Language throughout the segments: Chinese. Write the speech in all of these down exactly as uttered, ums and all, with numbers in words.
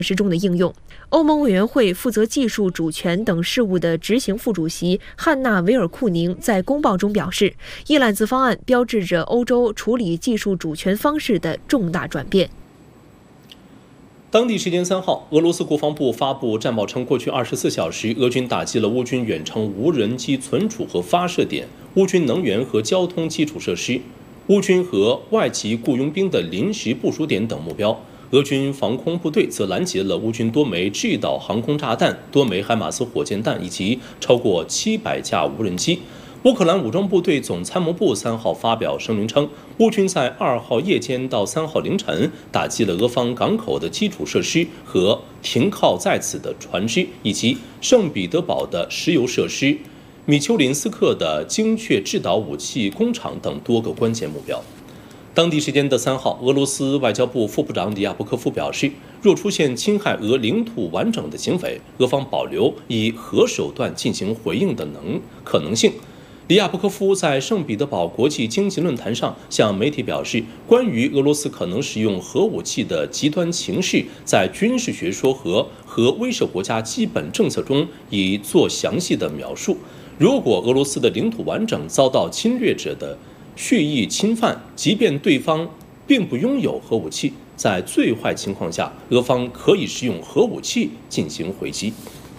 施中的应用。欧盟委员会负责技术主权等事务的执行副主席汉娜·维尔库宁在公报中表示，伊揽子方案标志着欧洲处理技术主权方式的重大转变。 当地时间三号，俄罗斯国防部发布战报称，过去二十四小时，俄军打击了乌军远程无人机存储和发射点、乌军能源和交通基础设施、乌军和外籍雇佣兵的临时部署点等目标。俄军防空部队则拦截了乌军多枚制导航空炸弹、多枚海马斯火箭弹以及超过七百架无人机。乌克兰武装部队总参谋部三号发表声明称，乌军在二号夜间到三号凌晨打击了俄方港口的基础设施和停靠在此的船只，以及圣彼得堡的石油设施、米丘林斯克的精确制导武器工厂等多个关键目标。当地时间的三号，俄罗斯外交部副部长里亚布科夫表示，若出现侵害俄领土完整的行为，俄方保留以核手段进行回应的能可能性。里亚布科夫在圣彼得堡国际经济论坛上向媒体表示，关于俄罗斯可能使用核武器的极端情势，在军事学说和核威慑国家基本政策中已做详细的描述。如果俄罗斯的领土完整遭到侵略者的蓄意侵犯，即便对方并不拥有核武器，在最坏情况下，俄方可以使用核武器进行回击。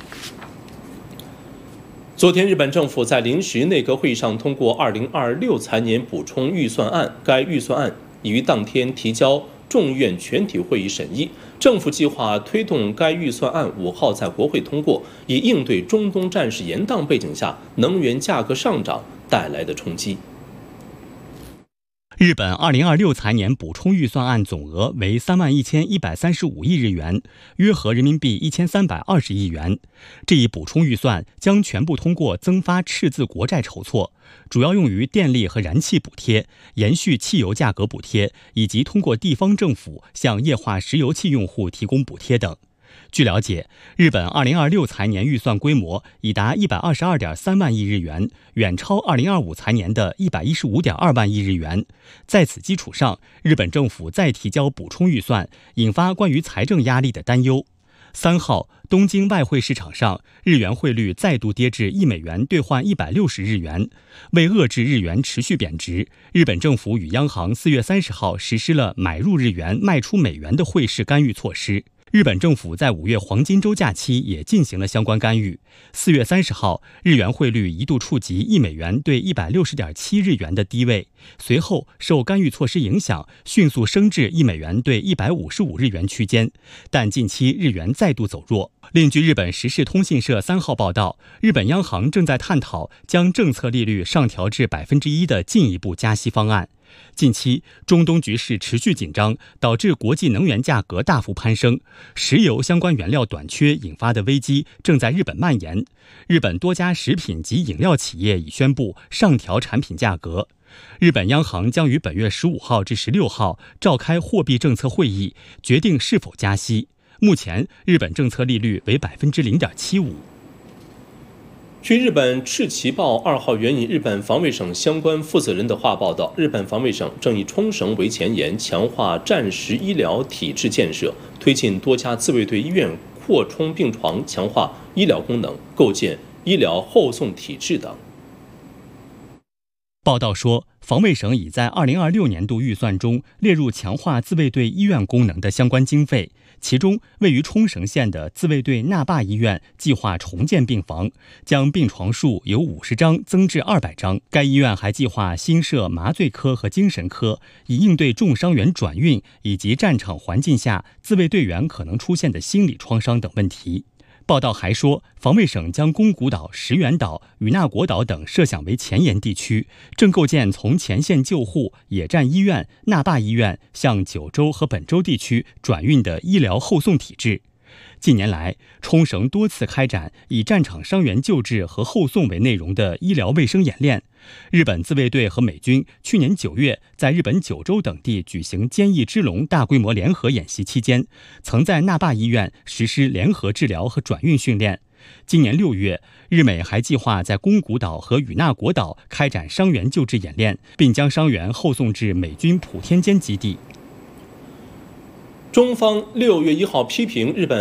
昨天，日本政府在临时内阁会议上通过二零二六财年补充预算案，该预算案已于当天提交众院全体会议审议。政府计划推动该预算案五号在国会通过，以应对中东战事延宕背景下能源价格上涨带来的冲击。 日本二零二六财年补充预算案总额为三万一千一百三十五亿日元，约合人民币一千三百二十亿元。这一补充预算将全部通过增发赤字国债筹措，主要用于电力和燃气补贴、延续汽油价格补贴，以及通过地方政府向液化石油气用户提供补贴等。据了解，日本二零二六财年预算规模已达一百二十二点三万亿日元，远超二零二五财年的一百一十五点二万亿日元。在此基础上，日本政府再提交补充预算，引发关于财政压力的担忧。三号，东京外汇市场上，日元汇率再度跌至一美元兑换一百六十日元。为遏制日元持续贬值，日本政府与央行四月三十号实施了买入日元、卖出美元的汇市干预措施。日本政府在五月黄金周假期也进行了相关干预。四月三十号，日元汇率一度触及一美元兑一百六十点七日元的低位，随后受干预措施影响，迅速升至一美元兑一百五十五日元区间。但近期日元再度走弱。另据日本时事通信社三号报道，日本央行正在探讨将政策利率上调至百分之一的进一步加息方案。近期，中东局势持续紧张，导致国际能源价格大幅攀升，石油相关原料短缺引发的危机正在日本蔓延。日本多家食品及饮料企业已宣布上调产品价格。日本央行将于本月十五号至十六号召开货币政策会议，决定是否加息。目前，日本政策利率为百分之零点七五。 据日本《赤旗报》二号援引日本防卫省相关负责人的话报道，日本防卫省正以冲绳为前沿，强化战时医疗体制建设，推进多家自卫队医院扩充病床，强化医疗功能，构建医疗后送体制等。 报道说，防卫省已在二零二六年度预算中列入强化自卫队医院功能的相关经费，其中位于冲绳县的自卫队那霸医院计划重建病房，将病床数由五十张增至二百张。该医院还计划新设麻醉科和精神科，以应对重伤员转运以及战场环境下自卫队员可能出现的心理创伤等问题。报道还说，防卫省将宫古岛、石垣岛、与那国岛等设想为前沿地区，正构建从前线救护、野战医院、那霸医院向九州和本州地区转运的医疗后送体制。近年来，冲绳多次开展以战场伤员救治和后送为内容的医疗卫生演练。日本自卫队和美军去年九月在日本九州等地举行坚毅之龙大规模联合演习期间，曾在那霸医院实施联合治疗和转运训练。今年六月，日美还计划在宫古岛和与那国岛开展伤员救治演练，并将伤员后送至美军普天间基地。 中方六月一号批评日本